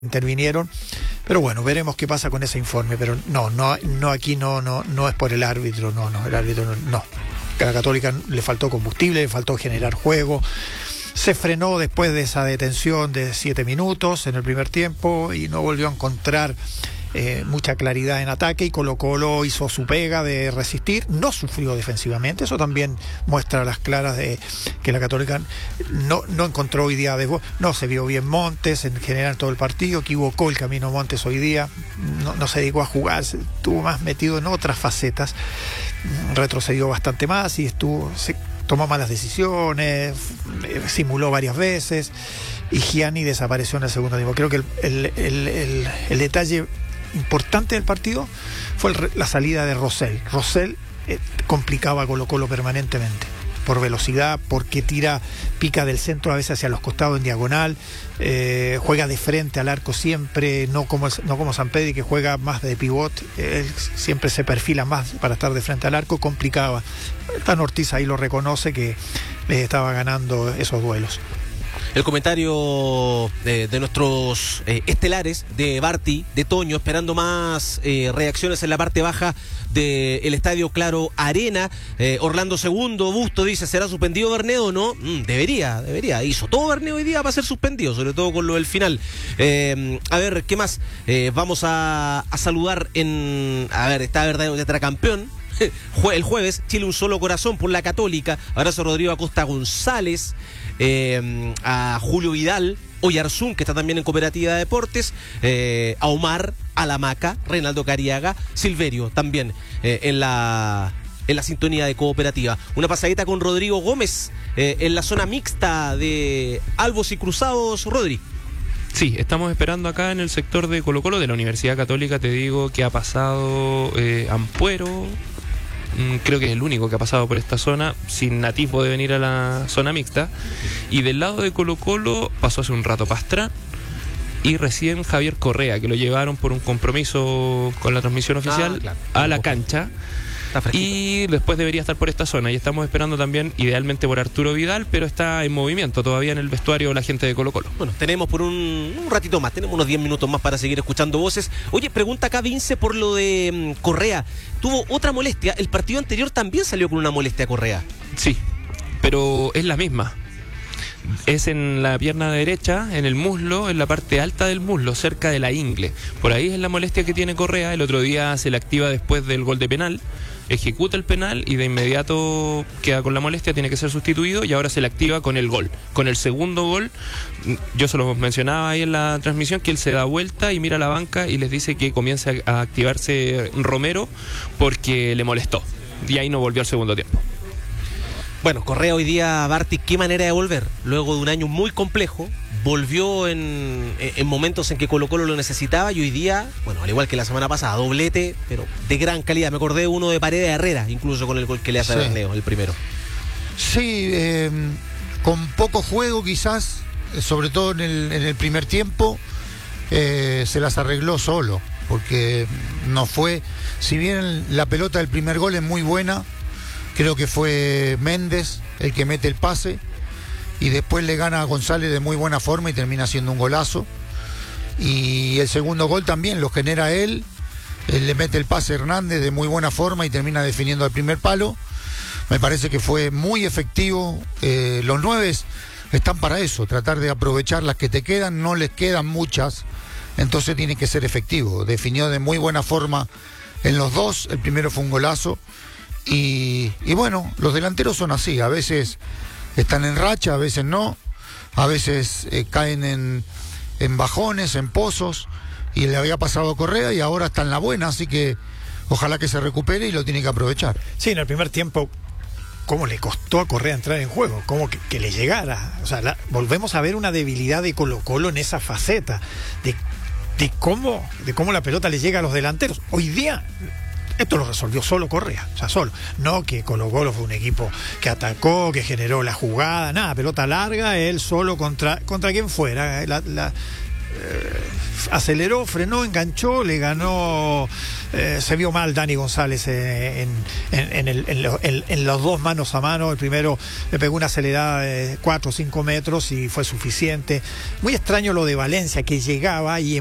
intervinieron, pero bueno, veremos qué pasa con ese informe, pero aquí no es por el árbitro, el árbitro no. A la Católica le faltó combustible, le faltó generar juego, se frenó después de esa detención de 7 minutos en el primer tiempo y no volvió a encontrar mucha claridad en ataque, y Colo-Colo hizo su pega de resistir, no sufrió defensivamente. Eso también muestra a las claras de que la Católica no encontró hoy día, no se vio bien Montes en general todo el partido, equivocó el camino Montes hoy día, no se dedicó a jugar, estuvo más metido en otras facetas, retrocedió bastante más y tomó malas decisiones, simuló varias veces, y Gianni desapareció en el segundo tiempo. Creo que el detalle importante del partido fue la salida de Rosell. Rosell complicaba a Colo-Colo permanentemente, por velocidad, porque pica del centro a veces hacia los costados en diagonal, juega de frente al arco siempre, no como Sampedri, que juega más de pivot, él siempre se perfila más para estar de frente al arco, complicaba. Tan Ortiz ahí lo reconoce, que estaba ganando esos duelos. El comentario de nuestros estelares, de Barty, de Toño, esperando más reacciones en la parte baja del Estadio Claro Arena. Orlando Segundo, Busto dice, ¿será suspendido Bernedo o no? Debería. Hizo todo Bernedo hoy día para ser suspendido, sobre todo con lo del final. A ver, ¿qué más? Vamos a saludar está verdadero tetracampeón. El jueves, Chile un solo corazón por la Católica. Abrazo a Rodrigo Acosta González, a Julio Vidal, Oyarzún, que está también en Cooperativa de Deportes, a Omar, a la Maca, Reinaldo Cariaga, Silverio también en la sintonía de Cooperativa. Una pasadita con Rodrigo Gómez en la zona mixta de Albos y Cruzados. Rodri. Sí, estamos esperando acá en el sector de Colo-Colo de la Universidad Católica. Te digo que ha pasado Ampuero. Creo que es el único que ha pasado por esta zona sin atisbo de venir a la zona mixta. Y del lado de Colo-Colo pasó hace un rato Pastrán y recién Javier Correa, que lo llevaron por un compromiso con la transmisión oficial a la cancha. Y después debería estar por esta zona, y estamos esperando también idealmente por Arturo Vidal, pero está en movimiento todavía en el vestuario la gente de Colo-Colo. Bueno, tenemos por un ratito más, tenemos unos 10 minutos más para seguir escuchando voces. Oye, pregunta acá Vince por lo de Correa. Tuvo otra molestia, el partido anterior también salió con una molestia Correa. Sí, pero es la misma. Es en la pierna derecha, en el muslo, en la parte alta del muslo, cerca de la ingle. Por ahí es la molestia que tiene Correa. El otro día se le activa después del gol de penal, ejecuta el penal y de inmediato queda con la molestia, tiene que ser sustituido, y ahora se le activa con el gol. Con el segundo gol, yo se lo mencionaba ahí en la transmisión, que él se da vuelta y mira a la banca y les dice que comience a activarse Romero porque le molestó. Y ahí no volvió al segundo tiempo. Bueno, Correa hoy día, Barty, qué manera de volver. Luego de un año muy complejo, volvió en momentos en que Colo-Colo lo necesitaba, y hoy día, bueno, al igual que la semana pasada, doblete, pero de gran calidad. Me acordé de uno de Paredes Herrera, incluso con el gol que le hace a Bernedo, el primero. Sí, con poco juego quizás, sobre todo en el primer tiempo, se las arregló solo, porque no fue, si bien la pelota del primer gol es muy buena, creo que fue Méndez el que mete el pase, y después le gana a González de muy buena forma y termina haciendo un golazo. Y el segundo gol también lo genera él le mete el pase a Hernández de muy buena forma y termina definiendo el primer palo. Me parece que fue muy efectivo. Los 9 están para eso, tratar de aprovechar las que te quedan, no les quedan muchas, entonces tiene que ser efectivo. Definió de muy buena forma en los dos, el primero fue un golazo. Y bueno, los delanteros son así, a veces están en racha, a veces no, a veces caen en bajones, en pozos, y le había pasado a Correa y ahora está en la buena, así que ojalá que se recupere y lo tiene que aprovechar. Sí, en el primer tiempo, cómo le costó a Correa entrar en juego, cómo que le llegara, o sea, volvemos a ver una debilidad de Colo-Colo en esa faceta, de cómo la pelota le llega a los delanteros. Hoy día esto lo resolvió solo Correa, o sea, solo. No que Colo-Colo fue un equipo que atacó, que generó la jugada, nada, pelota larga, él solo contra quien fuera. Aceleró, frenó, enganchó, le ganó se vio mal Dani González en los dos manos a mano. El primero le pegó una acelerada de 4 o 5 metros y fue suficiente. Muy extraño lo de Valencia, que llegaba y